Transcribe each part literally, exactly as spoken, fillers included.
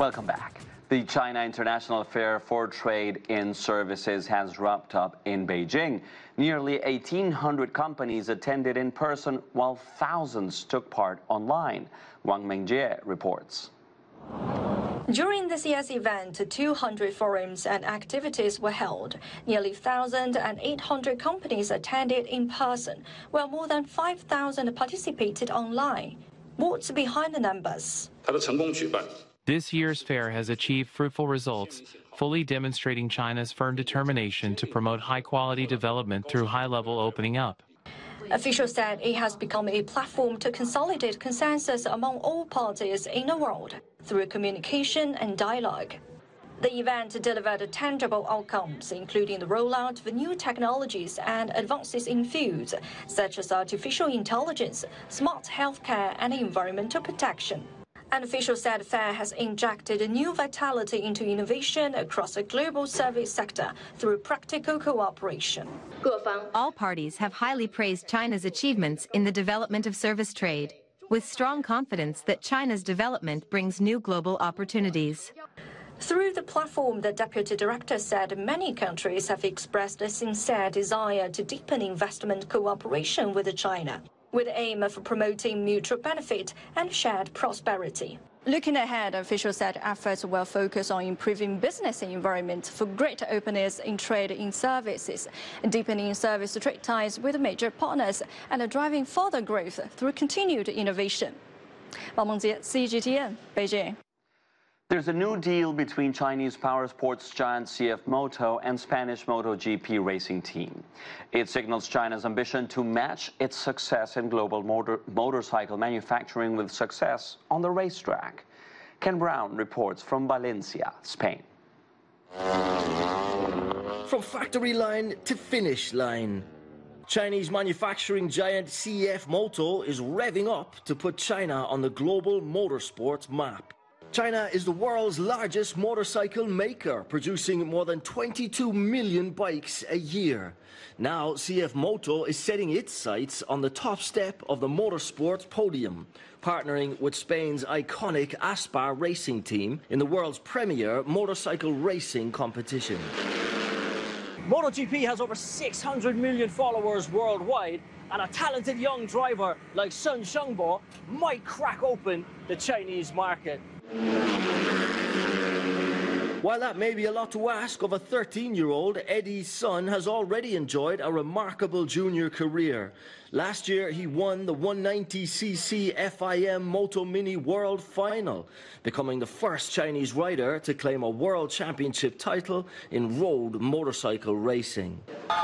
Welcome back. The China International Fair for Trade in Services has wrapped up in Beijing. Nearly eighteen hundred companies attended in person, while thousands took part online. Wang Mingjie reports. During the C S event, two hundred forums and activities were held. Nearly one thousand eight hundred companies attended in person, while more than five thousand participated online. What's behind the numbers? This year's fair has achieved fruitful results, fully demonstrating China's firm determination to promote high-quality development through high-level opening up. Officials said it has become a platform to consolidate consensus among all parties in the world through communication and dialogue. The event delivered tangible outcomes, including the rollout of new technologies and advances in fields such as artificial intelligence, smart healthcare, and environmental protection. An official said the fair has injected new vitality into innovation across the global service sector through practical cooperation. All parties have highly praised China's achievements in the development of service trade, with strong confidence that China's development brings new global opportunities. Through the platform, the deputy director said many countries have expressed a sincere desire to deepen investment cooperation with China, with the aim of promoting mutual benefit and shared prosperity. Looking ahead, officials said efforts will focus on improving business environment for greater openness in trade in services, deepening service trade ties with major partners, and driving further growth through continued innovation. Wang Mingjie, C G T N, Beijing. There's a new deal between Chinese power sports giant C F Moto and Spanish MotoGP racing team. It signals China's ambition to match its success in global motor motorcycle manufacturing with success on the racetrack. Ken Brown reports from Valencia, Spain. From factory line to finish line, Chinese manufacturing giant C F Moto is revving up to put China on the global motorsports map. China is the world's largest motorcycle maker, producing more than twenty-two million bikes a year. Now, C F Moto is setting its sights on the top step of the motorsports podium, partnering with Spain's iconic Aspar racing team in the world's premier motorcycle racing competition. MotoGP has over six hundred million followers worldwide, and a talented young driver like Sun Shengbo might crack open the Chinese market. While that may be a lot to ask of a thirteen-year-old, Eddie's son has already enjoyed a remarkable junior career. Last year, he won the one ninety c c F I M Moto Mini World Final, becoming the first Chinese rider to claim a world championship title in road motorcycle racing.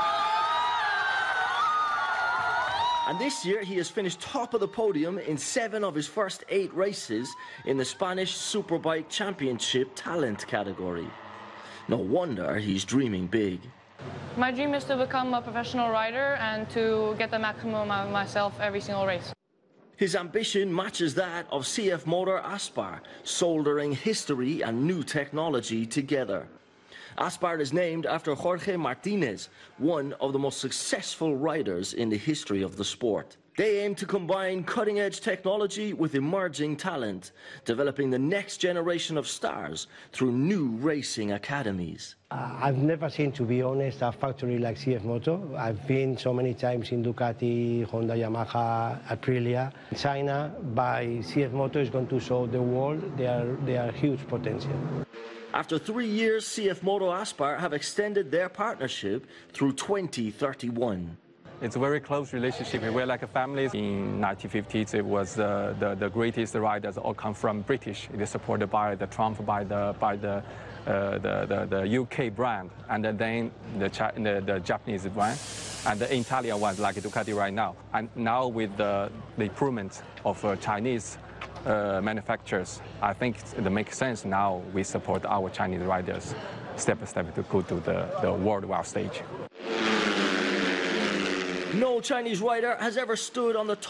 And this year, he has finished top of the podium in seven of his first eight races in the Spanish Superbike Championship talent category. No wonder he's dreaming big. My dream is to become a professional rider and to get the maximum out of myself every single race. His ambition matches that of C F Motor Aspar, soldering history and new technology together. Aspar is named after Jorge Martinez, one of the most successful riders in the history of the sport. They aim to combine cutting-edge technology with emerging talent, developing the next generation of stars through new racing academies. Uh, I've never seen, to be honest, a factory like C F Moto. I've been so many times in Ducati, Honda, Yamaha, Aprilia. China, by C F Moto, is going to show the world their, their huge potential. After three years, C F Moto Aspar have extended their partnership through twenty thirty-one. It's a very close relationship. We're like a family. In nineteen fifties, it was uh, the, the greatest riders all come from British. It is supported by the Trump, by the by the, uh, the, the, the U K brand, and then the, the, the Japanese brand, and the Italian ones like Ducati right now. And now with the, the improvement of uh, Chinese Uh, manufacturers, I think it makes sense now we support our Chinese riders step by step to go to the, the worldwide stage. No Chinese rider has ever stood on the top